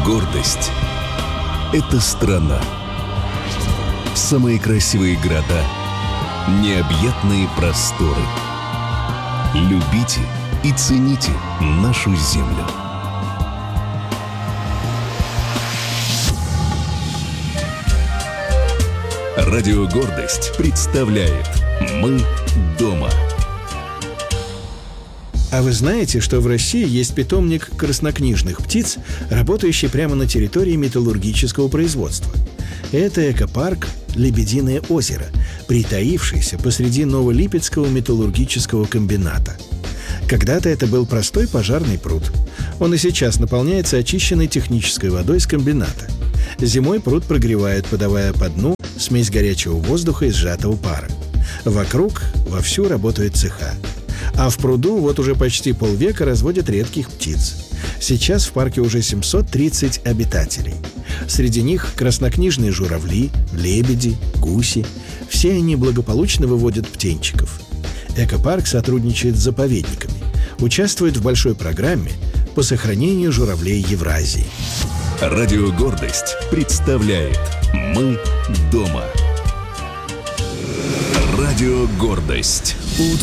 Гордость — это страна. Самые красивые города, необъятные просторы. Любите и цените нашу землю. Радио «Гордость» представляет «Мы дома». А вы знаете, что в России есть питомник краснокнижных птиц, работающий прямо на территории металлургического производства? Это экопарк «Лебединое озеро», притаившийся посреди Новолипецкого металлургического комбината. Когда-то это был простой пожарный пруд. Он и сейчас наполняется очищенной технической водой с комбината. Зимой пруд прогревают, подавая по дну смесь горячего воздуха и сжатого пара. Вокруг вовсю работают цеха. А в пруду вот уже почти полвека разводят редких птиц. Сейчас в парке уже 730 обитателей. Среди них краснокнижные журавли, лебеди, гуси. Все они благополучно выводят птенчиков. Экопарк сотрудничает с заповедниками. Участвует в большой программе по сохранению журавлей Евразии. Радио «Гордость» представляет «Мы дома». Радио «Гордость».